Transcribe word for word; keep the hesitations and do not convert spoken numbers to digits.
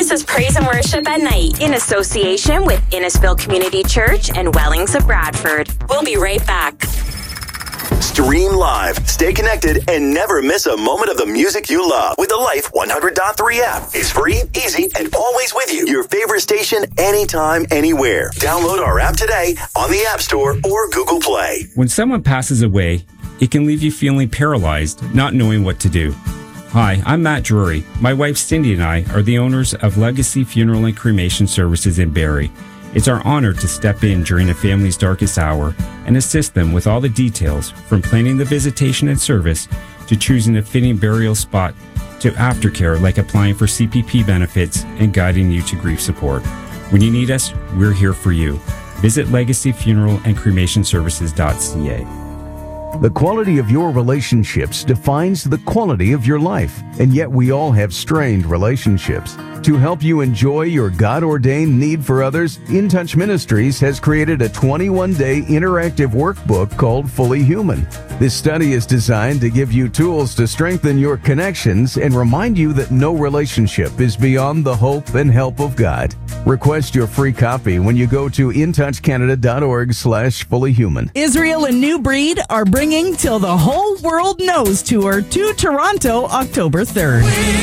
This is Praise and Worship at Night in association with Innisfil Community Church and Wellings of Bradford. We'll be right back. Stream live, stay connected, and never miss a moment of the music you love with the Life one hundred point three app. It's free, easy, and always with you. Your favorite station, anytime, anywhere. Download our app today on the App Store or Google Play. When someone passes away, it can leave you feeling paralyzed, not knowing what to do. Hi, I'm Matt Drury. My wife Cindy and I are the owners of Legacy Funeral and Cremation Services in Barrie. It's our honor to step in during a family's darkest hour and assist them with all the details, from planning the visitation and service to choosing a fitting burial spot to aftercare like applying for C P P benefits and guiding you to grief support. When you need us, we're here for you. Visit legacy funeral and cremation services dot c a. The quality of your relationships defines the quality of your life, and yet we all have strained relationships. To help you enjoy your God-ordained need for others, In Touch Ministries has created a twenty-one day interactive workbook called Fully Human. This study is designed to give you tools to strengthen your connections and remind you that no relationship is beyond the hope and help of God. Request your free copy when you go to intouchcanada.org slash fully human. Israel and New Breed are bringing Till the Whole World Knows tour to Toronto October third.